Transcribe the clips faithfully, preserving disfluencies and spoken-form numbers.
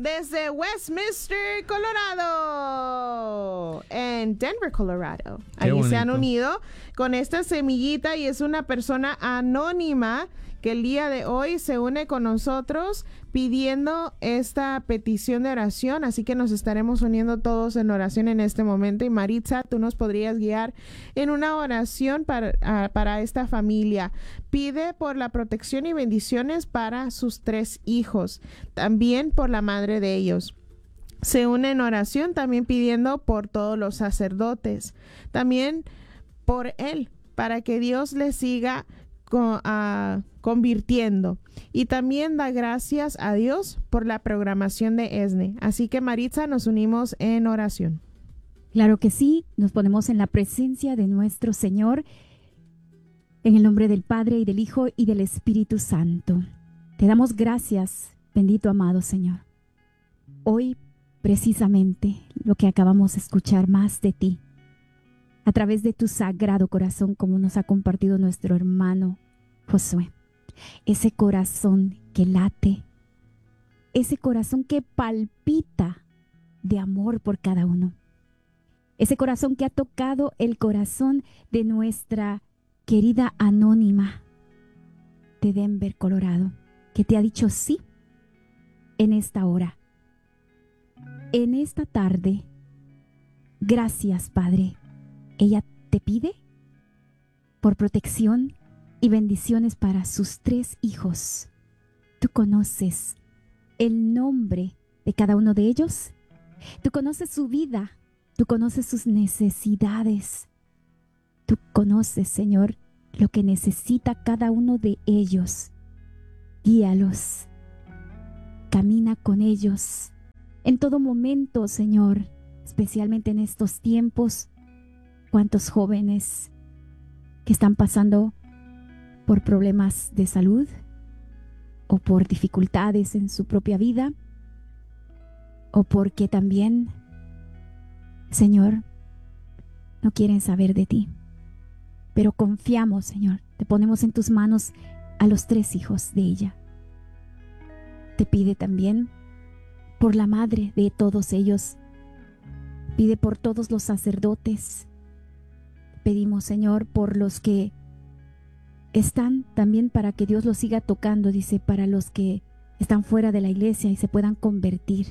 desde Westminster, Colorado, en Denver, Colorado. Qué Ahí bonito. se han unido con esta semillita y es una persona anónima que el día de hoy se une con nosotros pidiendo esta petición de oración, así que nos estaremos uniendo todos en oración en este momento. Y Maritza, tú nos podrías guiar en una oración para, uh, para esta familia. Pide por la protección y bendiciones para sus tres hijos, también por la madre de ellos. Se une en oración también pidiendo por todos los sacerdotes, también por él, para que Dios le siga Con, uh, convirtiendo, y también da gracias a Dios por la programación de E S N E. Así que Maritza, nos unimos en oración. Claro que sí, nos ponemos en la presencia de nuestro Señor, en el nombre del Padre y del Hijo y del Espíritu Santo. Te damos gracias, bendito amado Señor. Hoy precisamente lo que acabamos de escuchar, más de ti, a través de tu sagrado corazón, como nos ha compartido nuestro hermano Josué. Ese corazón que late, ese corazón que palpita de amor por cada uno. Ese corazón que ha tocado el corazón de nuestra querida anónima de Denver, Colorado, que te ha dicho sí en esta hora, en esta tarde. Gracias, Padre. Ella te pide por protección y bendiciones para sus tres hijos. Tú conoces el nombre de cada uno de ellos. Tú conoces su vida. Tú conoces sus necesidades. Tú conoces, Señor, lo que necesita cada uno de ellos. Guíalos. Camina con ellos en todo momento, Señor, especialmente en estos tiempos. ¿Cuántos jóvenes que están pasando por problemas de salud o por dificultades en su propia vida, o porque también, Señor, no quieren saber de ti? Pero confiamos, Señor, te ponemos en tus manos a los tres hijos de ella. Te pide también por la madre de todos ellos. Pide por todos los sacerdotes. Pedimos, Señor, por los que están también, para que Dios los siga tocando, dice, para los que están fuera de la iglesia y se puedan convertir.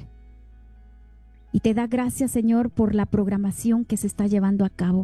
Y te da gracias, Señor, por la programación que se está llevando a cabo.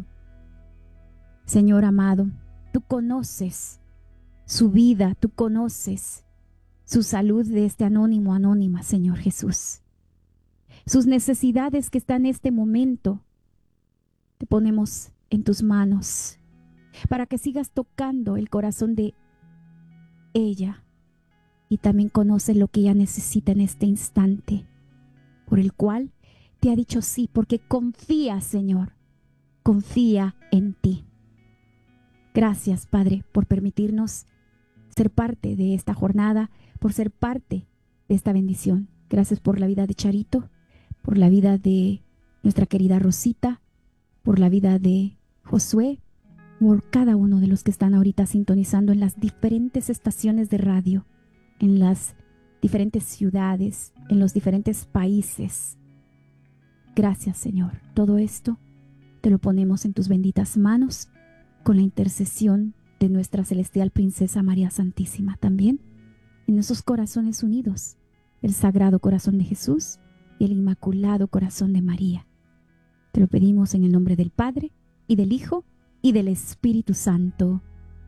Señor amado, tú conoces su vida, tú conoces su salud de este anónimo, anónima, Señor Jesús. Sus necesidades que están en este momento, te ponemos en tus manos, para que sigas tocando el corazón de ella, y también conoce lo que ella necesita en este instante, por el cual te ha dicho sí, porque confía, Señor, confía en ti. Gracias, Padre, por permitirnos ser parte de esta jornada, por ser parte de esta bendición. Gracias por la vida de Charito, por la vida de nuestra querida Rosita, por la vida de Josué, por cada uno de los que están ahorita sintonizando en las diferentes estaciones de radio, en las diferentes ciudades, en los diferentes países. Gracias, Señor. Todo esto te lo ponemos en tus benditas manos, con la intercesión de nuestra celestial princesa María Santísima, también en esos corazones unidos, el Sagrado Corazón de Jesús y el Inmaculado Corazón de María. Te lo pedimos en el nombre del Padre, y del Hijo, y del Espíritu Santo.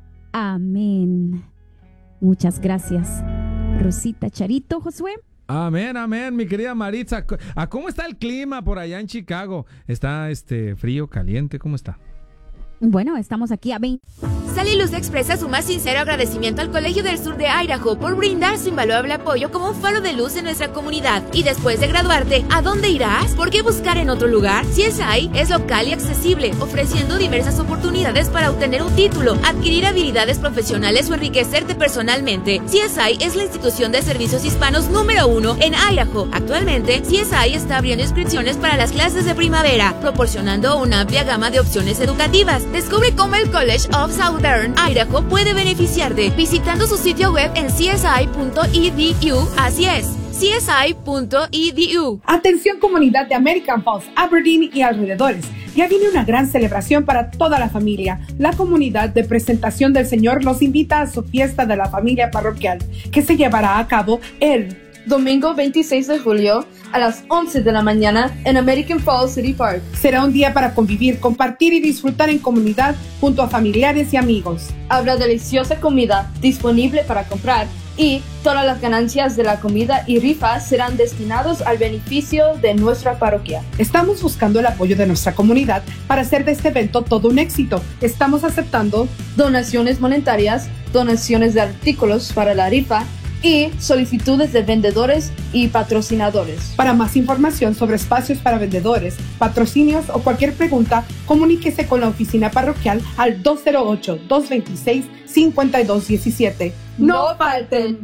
Amén. Muchas gracias, Rosita, Charito, Josué. Amén, amén, mi querida Maritza. ¿A cómo está el clima por allá en Chicago? ¿Está este frío, caliente? ¿Cómo está? Bueno, estamos aquí a veinte. Sally Luz expresa su más sincero agradecimiento al Colegio del Sur de Idaho por brindar su invaluable apoyo como un faro de luz en nuestra comunidad. Y después de graduarte, ¿a dónde irás? ¿Por qué buscar en otro lugar? C S I es local y accesible, ofreciendo diversas oportunidades para obtener un título, adquirir habilidades profesionales o enriquecerte personalmente. C S I es la institución de servicios hispanos número uno en Idaho. Actualmente, C S I está abriendo inscripciones para las clases de primavera, proporcionando una amplia gama de opciones educativas. Descubre cómo el College of Southern Idaho puede beneficiarte visitando su sitio web en c s i punto e d u. Así es, c s i punto e d u. Atención comunidad de American Falls, Aberdeen y alrededores. Ya viene una gran celebración para toda la familia. La comunidad de Presentación del Señor los invita a su fiesta de la familia parroquial, que se llevará a cabo el domingo veintiséis de julio a las once de la mañana en American Falls City Park. Será un día para convivir, compartir y disfrutar en comunidad junto a familiares y amigos. Habrá deliciosa comida disponible para comprar y todas las ganancias de la comida y rifas serán destinados al beneficio de nuestra parroquia. Estamos buscando el apoyo de nuestra comunidad para hacer de este evento todo un éxito. Estamos aceptando donaciones monetarias, donaciones de artículos para la rifa y solicitudes de vendedores y patrocinadores. Para más información sobre espacios para vendedores, patrocinios o cualquier pregunta, comuníquese con la oficina parroquial al dos cero ocho, dos dos seis, cinco dos uno siete. ¡No falten!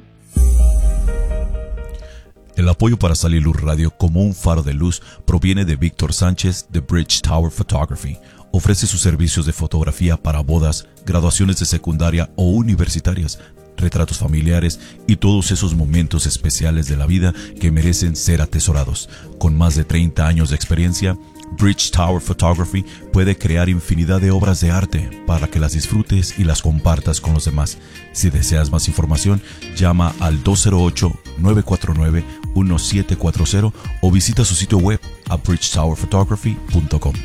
El apoyo para Sal y Luz Radio como un faro de luz proviene de Víctor Sánchez de Bridge Tower Photography. Ofrece sus servicios de fotografía para bodas, graduaciones de secundaria o universitarias, retratos familiares y todos esos momentos especiales de la vida que merecen ser atesorados. Con más de treinta años de experiencia, Bridge Tower Photography puede crear infinidad de obras de arte para que las disfrutes y las compartas con los demás. Si deseas más información, llama al dos cero ocho, nueve cuatro nueve, uno siete cuatro cero o visita su sitio web a bridge tower photography punto com.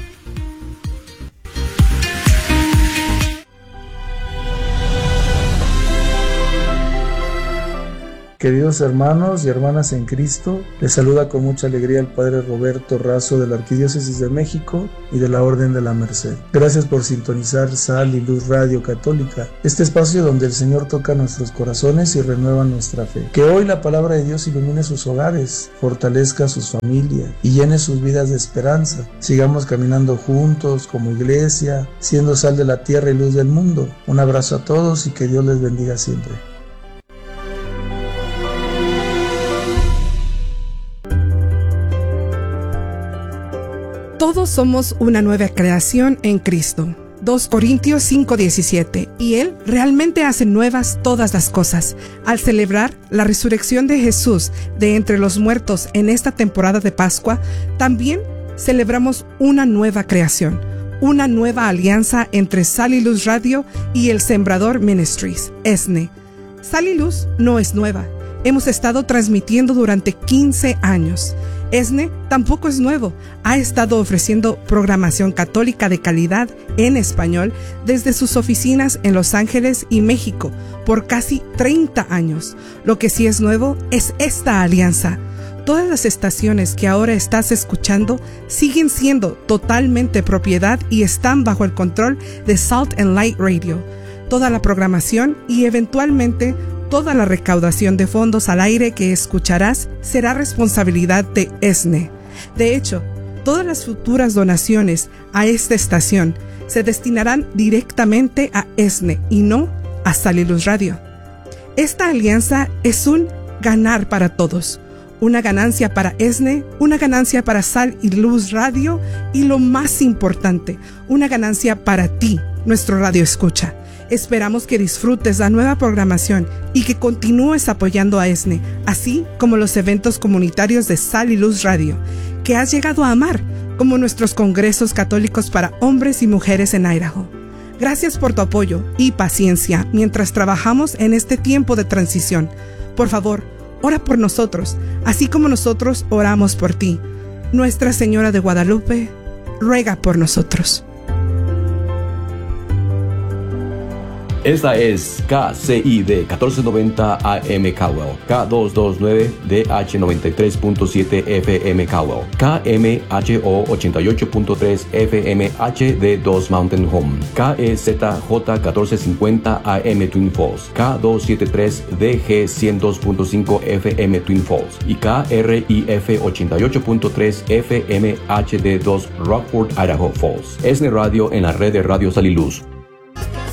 Queridos hermanos y hermanas en Cristo, les saluda con mucha alegría el Padre Roberto Razo de la Arquidiócesis de México y de la Orden de la Merced. Gracias por sintonizar Sal y Luz Radio Católica, este espacio donde el Señor toca nuestros corazones y renueva nuestra fe. Que hoy la palabra de Dios ilumine sus hogares, fortalezca sus familias y llene sus vidas de esperanza. Sigamos caminando juntos como iglesia, siendo sal de la tierra y luz del mundo. Un abrazo a todos y que Dios les bendiga siempre. Todos somos una nueva creación en Cristo. dos Corintios cinco diecisiete. Y Él realmente hace nuevas todas las cosas. Al celebrar la resurrección de Jesús de entre los muertos en esta temporada de Pascua, también celebramos una nueva creación, una nueva alianza entre Sal y Luz Radio y el Sembrador Ministries, E S N E. Sal y Luz no es nueva. Hemos estado transmitiendo durante quince años. E S N E tampoco es nuevo, ha estado ofreciendo programación católica de calidad en español desde sus oficinas en Los Ángeles y México por casi treinta años. Lo que sí es nuevo es esta alianza. Todas las estaciones que ahora estás escuchando siguen siendo totalmente propiedad y están bajo el control de Salt and Light Radio. Toda la programación y eventualmente toda la recaudación de fondos al aire que escucharás será responsabilidad de E S N E. De hecho, todas las futuras donaciones a esta estación se destinarán directamente a E S N E y no a Sal y Luz Radio. Esta alianza es un ganar para todos. Una ganancia para E S N E, una ganancia para Sal y Luz Radio y lo más importante, una ganancia para ti, nuestro radio escucha. Esperamos que disfrutes la nueva programación y que continúes apoyando a E S N E, así como los eventos comunitarios de Sal y Luz Radio, que has llegado a amar, como nuestros congresos católicos para hombres y mujeres en Idaho. Gracias por tu apoyo y paciencia mientras trabajamos en este tiempo de transición. Por favor, ora por nosotros, así como nosotros oramos por ti. Nuestra Señora de Guadalupe, ruega por nosotros. Esta es K C I D catorce noventa A M Cowell, K doscientos veintinueve D H noventa y tres punto siete F M Cowell, K M H O ochenta y ocho punto tres F M H D dos Mountain Home, K E Z J catorce cincuenta A M Twin Falls, K doscientos setenta y tres D G ciento dos punto cinco F M Twin Falls y K R I F ochenta y ocho punto tres F M H D dos Rockford, Idaho Falls. E S N E Radio en la red de Radio Sal y Luz.